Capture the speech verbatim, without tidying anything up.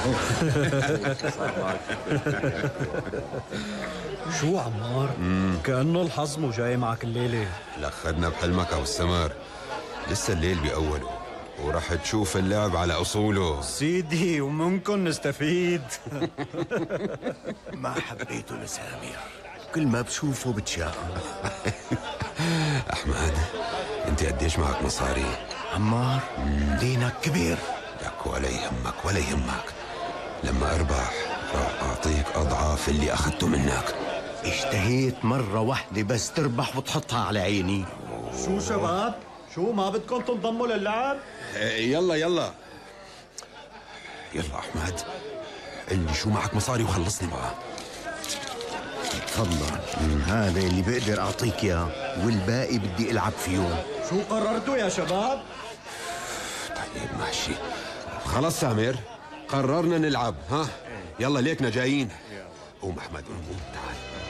شو عمار؟ كأنه الحظ مو جاي معك الليلة. لخدنا بحلمك أو السمر. لسه الليل بأوله ورح تشوف اللعب على أصوله سيدي، ومنكن نستفيد. ما حبيته لسامر، كل ما بشوفه بتشاءم. أحمد، أنت قديش معك مصاري؟ عمار دينك كبير. لك ولا يهمك ولا يهمك، لما أربح راح أعطيك أضعاف اللي أخذته منك. اشتهيت مرة واحدة بس تربح وتحطها على عيني. شو شباب؟ شو ما بدكم تنضموا للعب؟ يلا يلا يلا أحمد، اللي شو معك مصاري وخلصني معه. تفضل، هذا اللي بقدر أعطيك إياه والباقي بدي ألعب فيه. شو قررتوا يا شباب؟ طيب ماشي، خلص سامر، قررنا نلعب. ها يلا ليكنا جايين. قوم أحمد، قوم تعال.